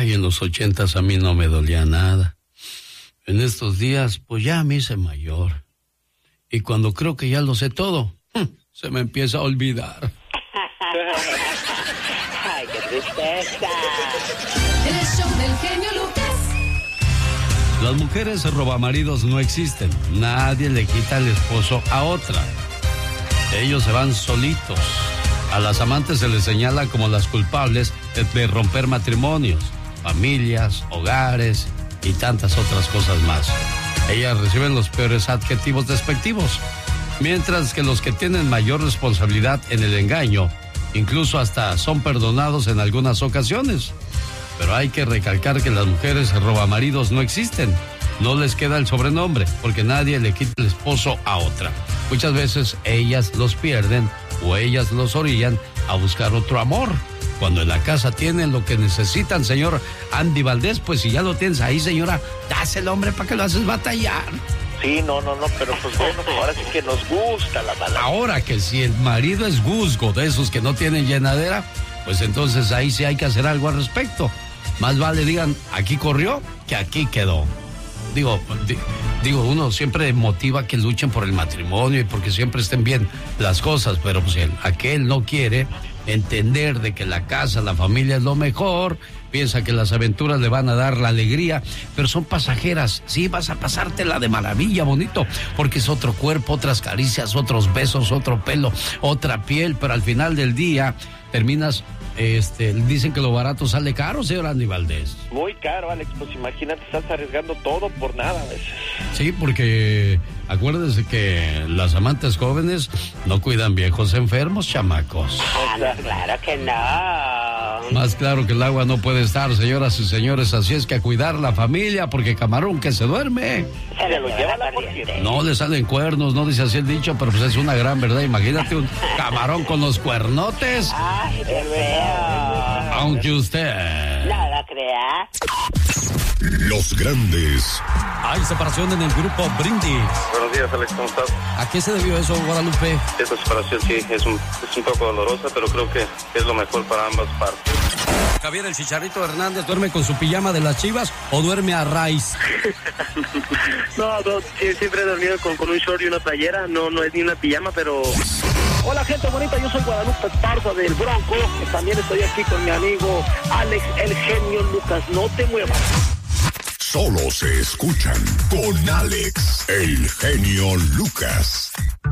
Ay, en los 80s a mí no me dolía nada. En estos días, pues ya me hice mayor. Y cuando creo que ya lo sé todo, se me empieza a olvidar. ¡Ay, qué tristeza! El show del genio Lucas. Las mujeres robamaridos no existen. Nadie le quita el esposo a otra. Ellos se van solitos. A las amantes se les señala como las culpables de romper matrimonios, familias, hogares y tantas otras cosas más. Ellas reciben los peores adjetivos despectivos, mientras que los que tienen mayor responsabilidad en el engaño, incluso hasta son perdonados en algunas ocasiones. Pero hay que recalcar que las mujeres robamaridos no existen. No les queda el sobrenombre, porque nadie le quita el esposo a otra. Muchas veces ellas los pierden o ellas los orillan a buscar otro amor. Cuando en la casa tienen lo que necesitan, señor Andy Valdés, pues si ya lo tienes ahí, señora, dáselo, hombre, ¿para qué lo haces batallar? Sí, no, pero pues bueno, ahora sí que nos gusta la balada. Ahora que si el marido es guzgo de esos que no tienen llenadera, pues entonces ahí sí hay que hacer algo al respecto. Más vale digan, aquí corrió, que aquí quedó. Digo, uno siempre motiva que luchen por el matrimonio y porque siempre estén bien las cosas, pero pues aquel no quiere entender de que la casa, la familia es lo mejor, piensa que las aventuras le van a dar la alegría, pero son pasajeras. Sí, vas a pasártela de maravilla, bonito, porque es otro cuerpo, otras caricias, otros besos, otro pelo, otra piel, pero al final del día terminas, dicen que lo barato sale caro, señor Andy Valdés. Muy caro, Alex, pues imagínate, estás arriesgando todo por nada a veces. Sí, porque acuérdense que las amantes jóvenes no cuidan viejos enfermos, chamacos. Ah, no, claro que no. Más claro que el agua no puede estar, señoras y señores, así es que a cuidar la familia, porque camarón que se duerme Se lo lleva la corriente. no le salen cuernos, no dice así el dicho, pero pues es una gran verdad. Imagínate un camarón con los cuernotes. Ay, qué feo. Aunque usted No lo crea. Los grandes. Hay separación en el grupo Brindis. Buenos días, Alex, ¿cómo estás? ¿A qué se debió eso, Guadalupe? Esta separación sí es un poco dolorosa, pero creo que es lo mejor para ambas partes. Javier el Chicharito Hernández duerme con su pijama de las Chivas o duerme a raíz. No, siempre he dormido con un short y una playera, no es ni una pijama, pero... Hola, gente bonita, yo soy Guadalupe Esparza del Bronco, también estoy aquí con mi amigo Alex, el genio Lucas, no te muevas. Solo se escuchan con Alex, el genio Lucas.